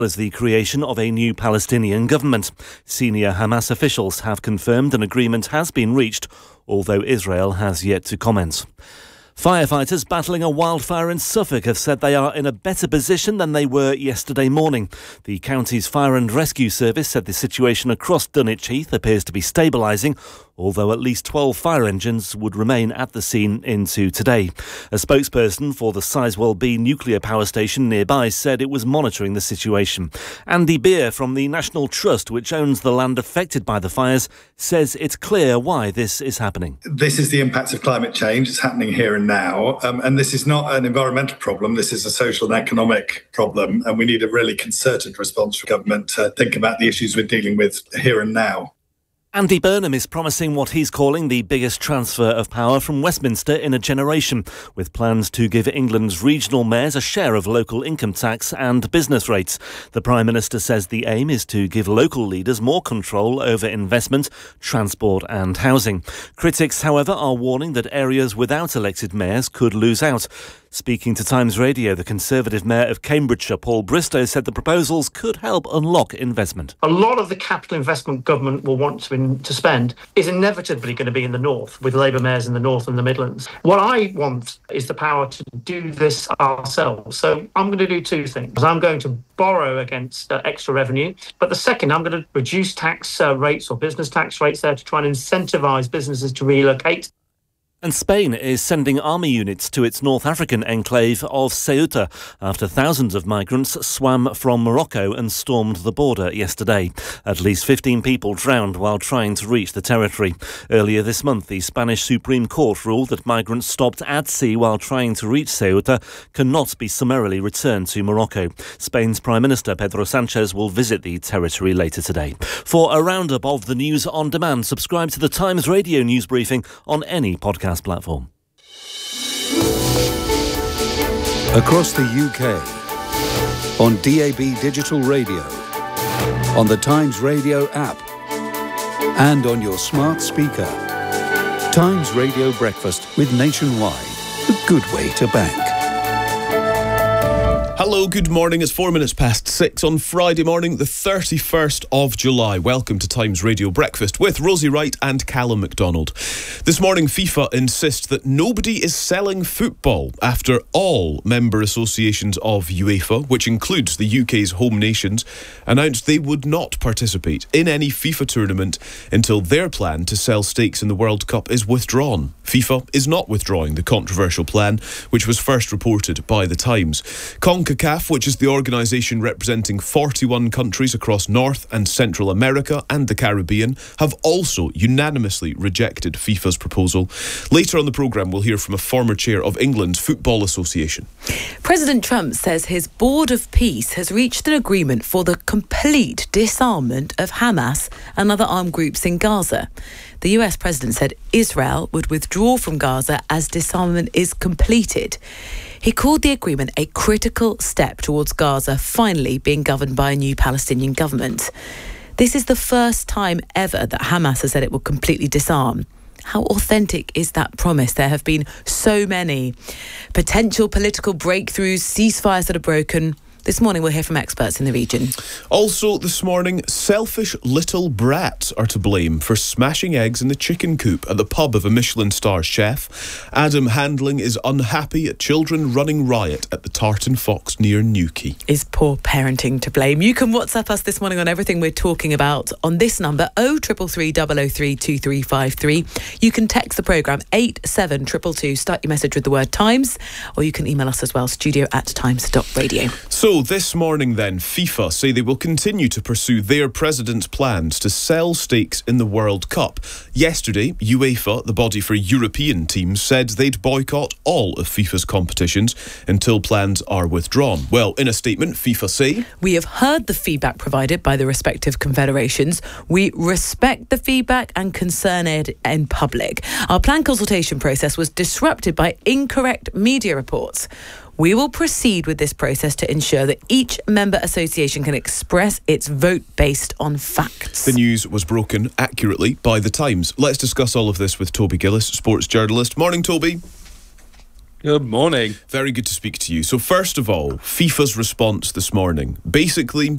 as the creation of a new Palestinian government. Senior Hamas officials have confirmed an agreement has been reached, although Israel has yet to comment. Firefighters battling a wildfire in Suffolk have said they are in a better position than they were yesterday morning. The county's Fire and Rescue Service said the situation across Dunwich Heath appears to be stabilising, although at least 12 fire engines would remain at the scene into today. A spokesperson for the Sizewell B nuclear power station nearby said it was monitoring the situation. Andy Beer from the National Trust, which owns the land affected by the fires, says it's clear why this is happening. This is the impact of climate change. It's happening here and now. And this is not an environmental problem. This is a social and economic problem. And we need a really concerted response from government to think about the issues we're dealing with here and now. Andy Burnham is promising what he's calling the biggest transfer of power from Westminster in a generation, with plans to give England's regional mayors a share of local income tax and business rates. The Prime Minister says the aim is to give local leaders more control over investment, transport and housing. Critics, however, are warning that areas without elected mayors could lose out. Speaking to Times Radio, the Conservative Mayor of Cambridgeshire, Paul Bristow, said the proposals could help unlock investment. A lot of the capital investment government will want to spend is inevitably going to be in the north, with Labour mayors in the north and the Midlands. What I want is the power to do this ourselves. So I'm going to do two things. I'm going to borrow against extra revenue, but the second, I'm going to reduce tax rates or business tax rates there to try and incentivise businesses to relocate. And Spain is sending army units to its North African enclave of Ceuta after thousands of migrants swam from Morocco and stormed the border yesterday. At least 15 people drowned while trying to reach the territory. Earlier this month, the Spanish Supreme Court ruled that migrants stopped at sea while trying to reach Ceuta cannot be summarily returned to Morocco. Spain's Prime Minister Pedro Sanchez will visit the territory later today. For a roundup of the news on demand, subscribe to the Times Radio news briefing on any podcast platform. Across the UK, on DAB Digital Radio, on the Times Radio app, and on your smart speaker. Times Radio Breakfast with Nationwide, a good way to bank. Hello, good morning. It's 4 minutes past 6 on Friday morning, the 31st of July. Welcome to Times Radio Breakfast with Rosie Wright and Callum MacDonald. This morning, FIFA insists that nobody is selling football after all member associations of UEFA, which includes the UK's home nations, announced they would not participate in any FIFA tournament until their plan to sell stakes in the World Cup is withdrawn. FIFA is not withdrawing the controversial plan, which was first reported by The Times. CONCACAF, which is the organisation representing 41 countries across North and Central America and the Caribbean, have also unanimously rejected FIFA's proposal. Later on the programme, we'll hear from a former chair of England's Football Association. President Trump says his Board of Peace has reached an agreement for the complete disarmament of Hamas and other armed groups in Gaza. The US president said Israel would withdraw from Gaza as disarmament is completed. He called the agreement a critical step towards Gaza finally being governed by a new Palestinian government. This is the first time ever that Hamas has said it will completely disarm. How authentic is that promise? There have been so many potential political breakthroughs, ceasefires that are broken. This morning we'll hear from experts in the region. Also this morning, selfish little brats are to blame for smashing eggs in the chicken coop at the pub of a Michelin star chef. Adam Handling is unhappy at children running riot at the Tartan Fox near Newquay. Is poor parenting to blame? You can WhatsApp us this morning on everything we're talking about on this number 0333 003 2353. You can text the programme 87222. Start your message with the word Times, or you can email us as well, studio@times.radio. So this morning then, FIFA say they will continue to pursue their president's plans to sell stakes in the World Cup. Yesterday, UEFA, the body for European teams, said they'd boycott all of FIFA's competitions until plans are withdrawn. Well, in a statement, FIFA say, "We have heard the feedback provided by the respective confederations. We respect the feedback and concern it in public. Our planned consultation process was disrupted by incorrect media reports. We will proceed with this process to ensure that each member association can express its vote based on facts." The news was broken accurately by The Times. Let's discuss all of this with Toby Gillis, sports journalist. Morning, Toby. Good morning. Very good to speak to you. So first of all, FIFA's response this morning. Basically,